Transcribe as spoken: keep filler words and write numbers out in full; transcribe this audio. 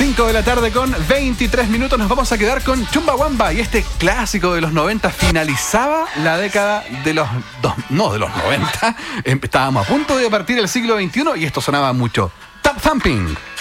cinco de la tarde con veintitrés minutos nos vamos a quedar con Chumbawamba y este clásico de los noventa finalizaba la década de los dos, no de los noventa. Estábamos a punto de partir el siglo veintiuno y esto sonaba mucho. Tap Thumping.